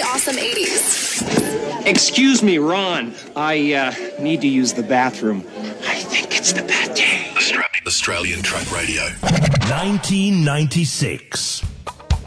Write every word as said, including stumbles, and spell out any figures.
awesome eighties. Excuse me, Ron. I uh, need to use the bathroom. I think it's the pate. Australian Truck Radio. nineteen ninety-six.